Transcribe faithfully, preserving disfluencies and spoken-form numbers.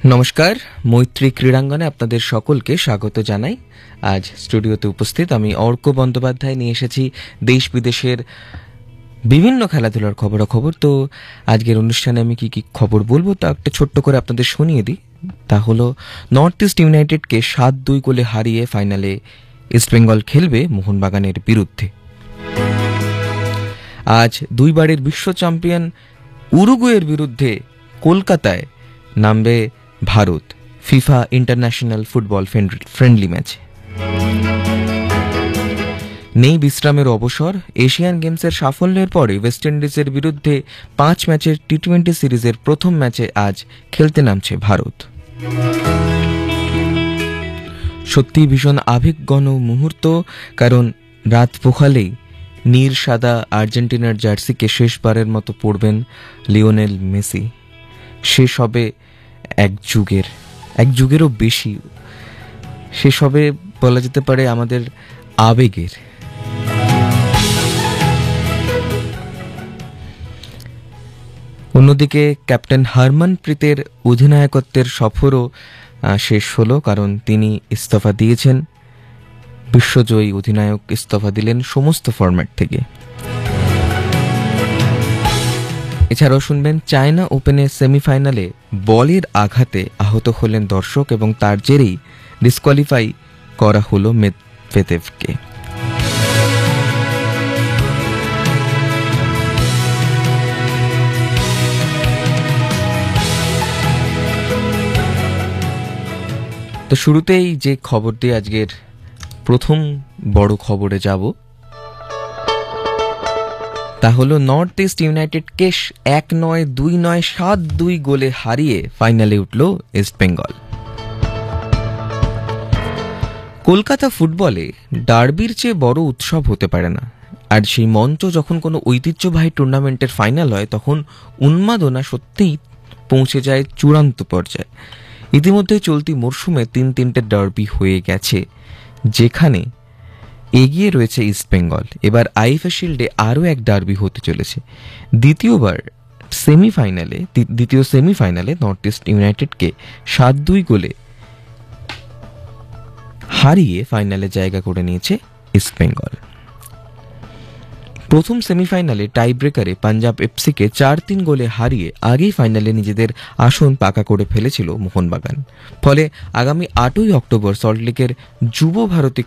নমস্কার, মৈত্রী ক্রীড়াঙ্গনে আপনাদের সকলকে স্বাগত জানাই। আজ স্টুডিওতে উপস্থিত আমি অর্ক বন্দ্যোপাধ্যায় নিয়ে এসেছি দেশ বিদেশের বিভিন্ন খেলাধুলার খবরাখবর। তো আজকের অনুষ্ঠানে আমি কি কি খবর বলবো তা একটা ছোট্ট করে আপনাদের শুনিয়ে দিই। তা হলো, নর্থ ইস্ট ইউনাইটেডকে সাত দুই গোলে হারিয়ে ফাইনালে ইস্টবেঙ্গল খেলবে মোহনবাগানের বিরুদ্ধে। আজ দুইবারের বিশ্ব চ্যাম্পিয়ন উরুগুয়ের বিরুদ্ধে কলকাতায় নামবে Bharat FIFA international football friendly ম্যাচে। নেই বিশ্রামের অবসর। এশিয়ান গেমসের সাফল্যের পরে ওয়েস্ট ইন্ডিজের বিরুদ্ধে পাঁচ ম্যাচের টি টোয়েন্টি সিরিজের প্রথম ম্যাচে আজ খেলতে নামছে ভারত। সত্যি ভীষণ আবেগঘন মুহূর্ত, কারণ রাত পোহালেই নীল সাদা আর্জেন্টিনার জার্সিকে শেষবারের মতো পরবেন লিওনেল মেসি। শেষ হবে এক যুগের এক যুগেরও বেশি, শেষ হবে বলা যেতে পারে আমাদের আবেগের। অন্যদিকে ক্যাপ্টেন হরমনপ্রীতের অধিনায়কত্বের সফরও শেষ হলো, কারণ তিনি ইস্তফা দিয়েছেন। বিশ্বজয়ী অধিনায়ক ইস্তফা দিলেন সমস্ত ফরম্যাট থেকে। এছাড়াও শুনবেন, চায়না ওপেনের সেমিফাইনালে বলের আঘাতে আহত হলেন দর্শক এবং তার জেরেই ডিসকোয়ালিফাই করা হলো মেদভেদেভকে। তো শুরুতেই যে খবর দিয়ে আজকের প্রথম বড় খবরে যাব, তা হলো নর্থ ইস্ট ইউনাইটেডকে এক নয় দুই নয় সাত দুই গোলে হারিয়ে ফাইনালে উঠল ইস্টবেঙ্গল। কলকাতা ফুটবলে ডার্বির চেয়ে বড় উৎসব হতে পারে না, আর সেই মঞ্চ যখন কোনো ঐতিহ্যবাহী টুর্নামেন্টের ফাইনাল হয় তখন উন্মাদনা সত্যিই পৌঁছে যায় চূড়ান্ত পর্যায়ে। ইতিমধ্যে চলতি মরশুমে তিন তিনটে ডার্বি হয়ে গেছে, যেখানে এগিয়ে রয়েছে ইস্টবেঙ্গল। এবার আইএফএ শিল্ডে আরও এক ডার্বি হতে চলেছে। দ্বিতীয়বার সেমিফাইনালে দ্বিতীয় সেমিফাইনালে নর্থ ইস্ট ইউনাইটেডকে সাত দুই গোলে হারিয়ে ফাইনালে জায়গা করে নিয়েছে ইস্টবেঙ্গল। প্রথম সেমিফাইনালে টাই ব্রেকারে পাঞ্জাব এফসিকে চার তিন গোলে হারিয়ে আগেই ফাইনালে নিজেদের আসন পাকা করে ফেলেছিল মোহনবাগান। ফলে আগামী আটই অক্টোবর সল্টলেকের যুব ভারতী